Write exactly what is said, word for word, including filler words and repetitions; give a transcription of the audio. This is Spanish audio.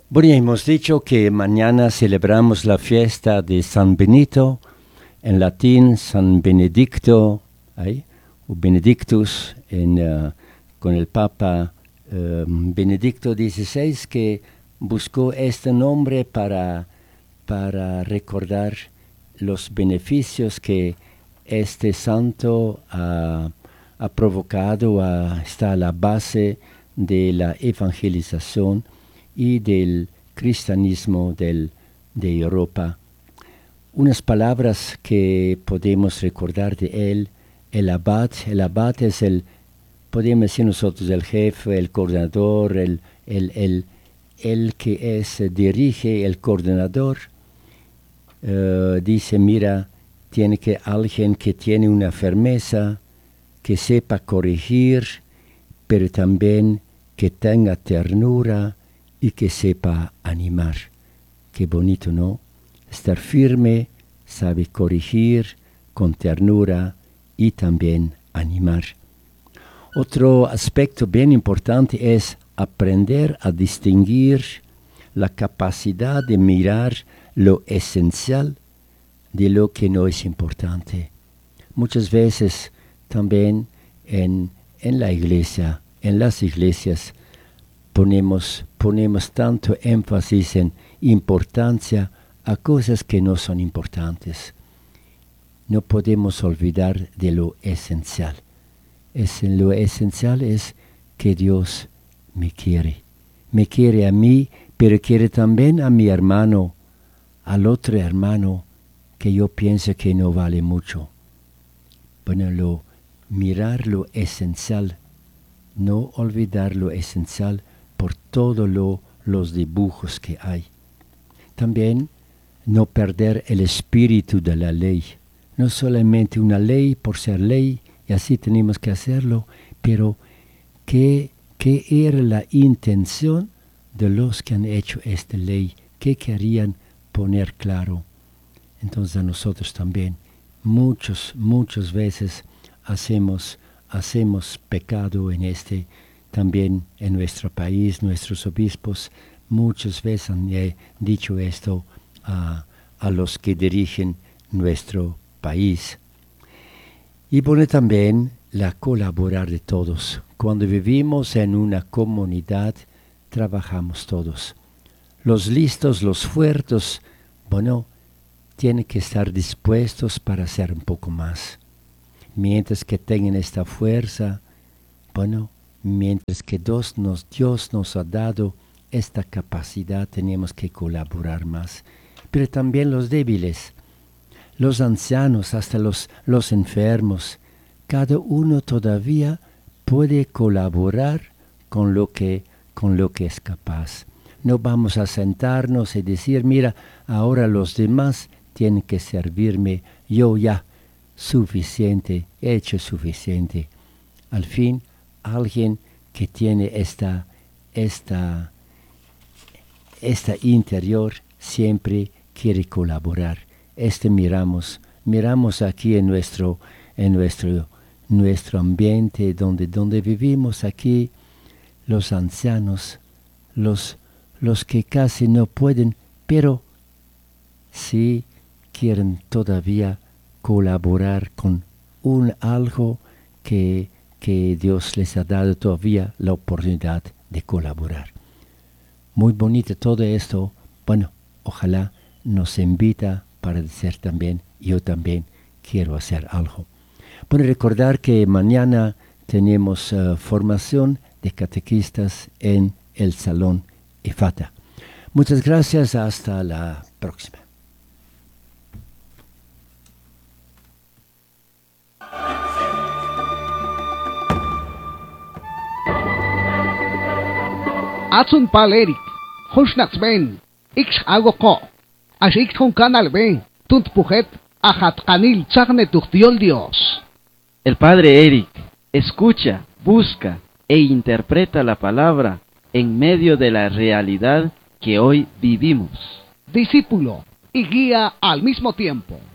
Bueno, hemos dicho que mañana celebramos la fiesta de San Benito, en latín San Benedicto, ¿eh? o Benedictus, en, uh, con el Papa uh, Benedicto dieciséis, que buscó este nombre para, para recordar los beneficios que este santo ha, ha provocado, a, está a la base de la evangelización y del cristianismo del, de Europa. Unas palabras que podemos recordar de él: el abad. El abad es el, podemos decir nosotros, el jefe, el coordinador, el, el, el, el que es, dirige, el coordinador. Uh, dice, mira, tiene que alguien que tiene una firmeza, que sepa corregir, pero también que tenga ternura y que sepa animar. Qué bonito, ¿no? Estar firme, sabe corregir con ternura y también animar. Otro aspecto bien importante es aprender a distinguir la capacidad de mirar lo esencial de lo que no es importante. Muchas veces también en, en la iglesia, en las iglesias, ponemos, ponemos tanto énfasis en importancia a cosas que no son importantes. No podemos olvidar de lo esencial. Es, lo esencial es que Dios me quiere. Me quiere a mí, pero quiere también a mi hermano, al otro hermano que yo pienso que no vale mucho. Bueno, lo, mirar lo esencial, no olvidar lo esencial por todos lo, los dibujos que hay. También no perder el espíritu de la ley. No solamente una ley por ser ley, y así tenemos que hacerlo, pero ¿qué, qué era la intención de los que han hecho esta ley? ¿Qué querían poner claro? Entonces a nosotros también, muchos, muchas veces hacemos, hacemos pecado en este, también en nuestro país. Nuestros obispos muchas veces han eh, dicho esto a, a los que dirigen nuestro país. Y bueno, también la colaborar de todos. Cuando vivimos en una comunidad, trabajamos todos. Los listos, los fuertes, bueno, tienen que estar dispuestos para hacer un poco más. Mientras que tengan esta fuerza, bueno, mientras que Dios nos, Dios nos ha dado esta capacidad, tenemos que colaborar más. Pero también los débiles, los ancianos, hasta los, los enfermos, cada uno todavía puede colaborar con lo que, con lo que es capaz. No vamos a sentarnos y decir, mira, ahora los demás tienen que servirme, yo ya, suficiente, he hecho suficiente. Al fin, alguien que tiene esta, esta, esta interior siempre quiere colaborar. Este miramos, miramos aquí en nuestro, en nuestro, nuestro ambiente donde, donde vivimos aquí, los ancianos, los, los que casi no pueden, pero sí quieren todavía colaborar con un algo que, que Dios les ha dado todavía la oportunidad de colaborar. Muy bonito todo esto. Bueno, ojalá nos invita para decir también, yo también quiero hacer algo. Bueno, recordar que mañana tenemos uh, formación de catequistas en el Salón Efata. Muchas gracias, hasta la próxima. Atsun palerik, Hushnax ben, Ix agoko, Ashik con canal ben, Tunt pujet, Ajat kanil tzagne tuchtiol Dios. El padre Eric escucha, busca e interpreta la palabra en medio de la realidad que hoy vivimos. Discípulo y guía al mismo tiempo.